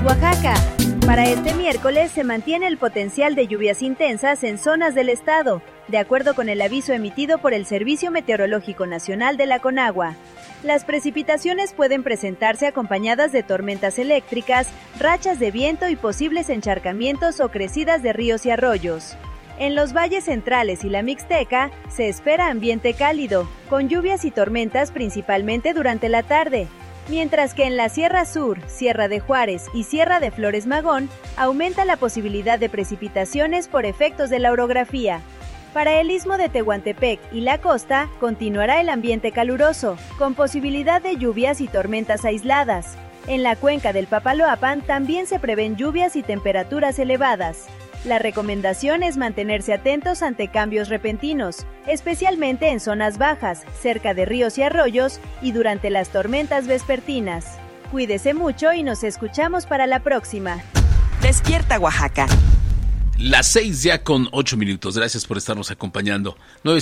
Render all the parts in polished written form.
Oaxaca. Para este miércoles se mantiene el potencial de lluvias intensas en zonas del estado, de acuerdo con el aviso emitido por el Servicio Meteorológico Nacional de la Conagua. Las precipitaciones pueden presentarse acompañadas de tormentas eléctricas, rachas de viento y posibles encharcamientos o crecidas de ríos y arroyos. En los valles centrales y la Mixteca se espera ambiente cálido, con lluvias y tormentas principalmente durante la tarde, mientras que en la Sierra Sur, Sierra de Juárez y Sierra de Flores Magón aumenta la posibilidad de precipitaciones por efectos de la orografía. Para el istmo de Tehuantepec y la costa continuará el ambiente caluroso, con posibilidad de lluvias y tormentas aisladas. En la cuenca del Papaloapan también se prevén lluvias y temperaturas elevadas. La recomendación es mantenerse atentos ante cambios repentinos, especialmente en zonas bajas, cerca de ríos y arroyos y durante las tormentas vespertinas. Cuídese mucho y nos escuchamos para la próxima. Despierta Oaxaca. Las 6 ya con 8 minutos. Gracias por estarnos acompañando.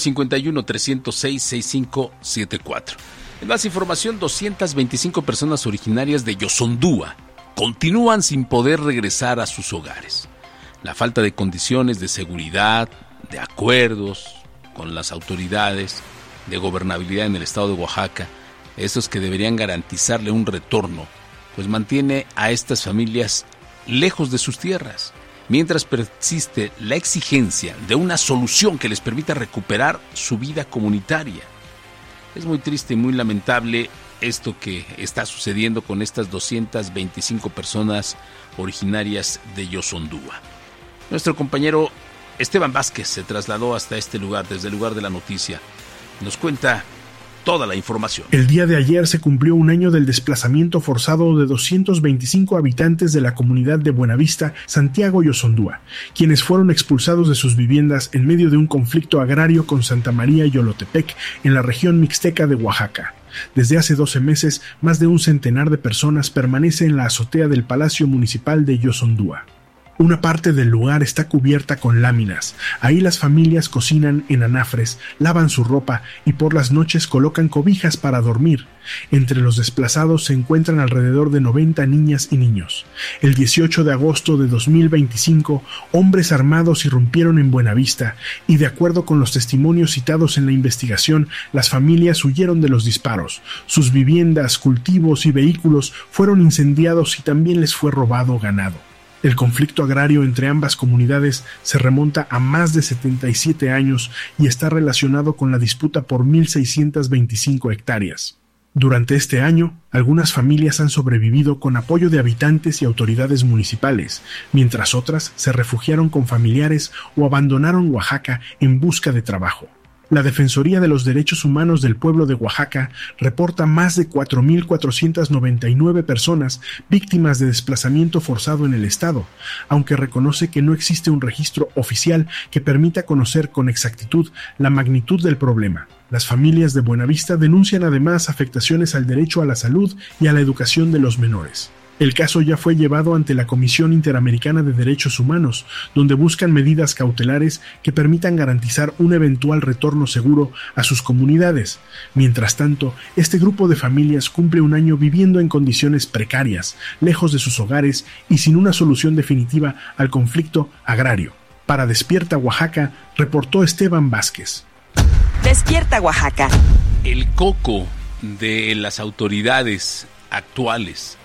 951-306-6574. En más información, 225 personas originarias de Yosondúa continúan sin poder regresar a sus hogares. La falta de condiciones de seguridad, de acuerdos con las autoridades, de gobernabilidad en el estado de Oaxaca, esos que deberían garantizarle un retorno, pues mantiene a estas familias lejos de sus tierras, mientras persiste la exigencia de una solución que les permita recuperar su vida comunitaria. Es muy triste y muy lamentable esto que está sucediendo con estas 225 personas originarias de Yosondúa. Nuestro compañero Esteban Vázquez se trasladó hasta este lugar, desde el lugar de la noticia. Nos cuenta toda la información. El día de ayer se cumplió un año del desplazamiento forzado de 225 habitantes de la comunidad de Buenavista, Santiago Yosondúa, quienes fueron expulsados de sus viviendas en medio de un conflicto agrario con Santa María Yolotepec, en la región mixteca de Oaxaca. Desde hace 12 meses, más de un centenar de personas permanece en la azotea del Palacio Municipal de Yosondúa. Una parte del lugar está cubierta con láminas. Ahí las familias cocinan en anafres, lavan su ropa y por las noches colocan cobijas para dormir. Entre los desplazados se encuentran alrededor de 90 niñas y niños. El 18 de agosto de 2025, hombres armados irrumpieron en Buenavista y, de acuerdo con los testimonios citados en la investigación, las familias huyeron de los disparos. Sus viviendas, cultivos y vehículos fueron incendiados y también les fue robado ganado. El conflicto agrario entre ambas comunidades se remonta a más de 77 años y está relacionado con la disputa por 1,625 hectáreas. Durante este año, algunas familias han sobrevivido con apoyo de habitantes y autoridades municipales, mientras otras se refugiaron con familiares o abandonaron Oaxaca en busca de trabajo. La Defensoría de los Derechos Humanos del Pueblo de Oaxaca reporta más de 4,499 personas víctimas de desplazamiento forzado en el estado, aunque reconoce que no existe un registro oficial que permita conocer con exactitud la magnitud del problema. Las familias de Buenavista denuncian además afectaciones al derecho a la salud y a la educación de los menores. El caso ya fue llevado ante la Comisión Interamericana de Derechos Humanos, donde buscan medidas cautelares que permitan garantizar un eventual retorno seguro a sus comunidades. Mientras tanto, este grupo de familias cumple un año viviendo en condiciones precarias, lejos de sus hogares y sin una solución definitiva al conflicto agrario. Para Despierta Oaxaca, reportó Esteban Vázquez. Despierta Oaxaca. El coco de las autoridades actuales